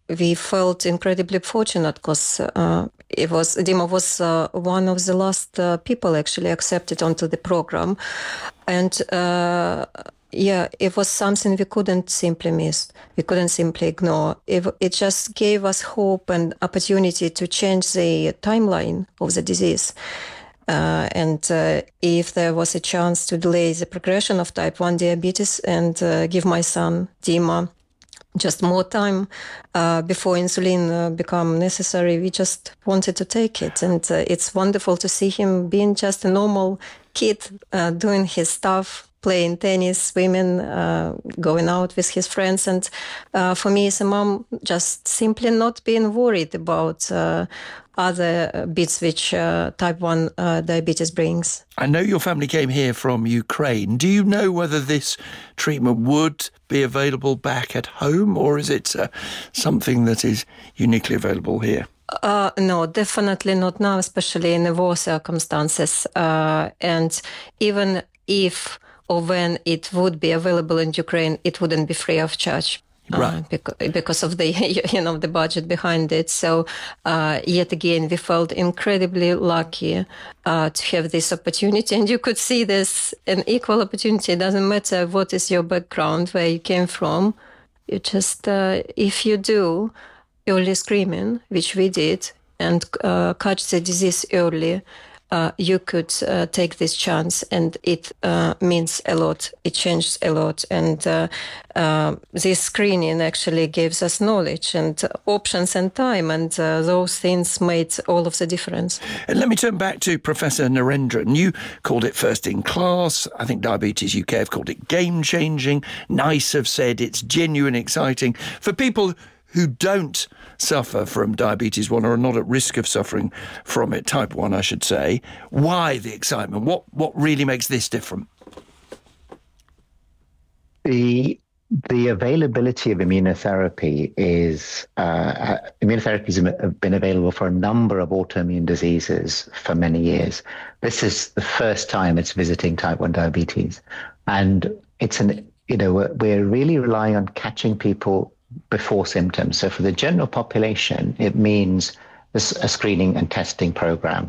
we felt incredibly fortunate because Dima was one of the last people actually accepted onto the program, and it was something we couldn't simply miss. We couldn't simply ignore. It just gave us hope and opportunity to change the timeline of the disease. And if there was a chance to delay the progression of type 1 diabetes and give my son, Dima, just more time before insulin become necessary, we just wanted to take it. And it's wonderful to see him being just a normal kid, doing his stuff, playing tennis, swimming, going out with his friends. And for me as a mom, just simply not being worried about other bits which type 1 diabetes brings. I know your family came here from Ukraine. Do you know whether this treatment would be available back at home, or is it something that is uniquely available here? No, definitely not now, especially in the war circumstances. And even if or when it would be available in Ukraine, it wouldn't be free of charge. Right. Because of the the budget behind it. So yet again, we felt incredibly lucky to have this opportunity. And you could see this an equal opportunity. It doesn't matter what is your background, where you came from. You just, if you do early screening, which we did, and catch the disease early, you could take this chance, and it means a lot. It changes a lot. And this screening actually gives us knowledge and options and time, and those things made all of the difference. And let me turn back to Professor Narendran. You called it first in class. I think Diabetes UK have called it game-changing. NICE have said it's genuine, exciting. For people who don't suffer from diabetes 1 or are not at risk of suffering from it, type 1, I should say, why the excitement? What really makes this different? The availability of immunotherapy is immunotherapies have been available for a number of autoimmune diseases for many years. This is the first time it's visiting type 1 diabetes, and we're really relying on catching people before symptoms. So for the general population, it means a screening and testing program.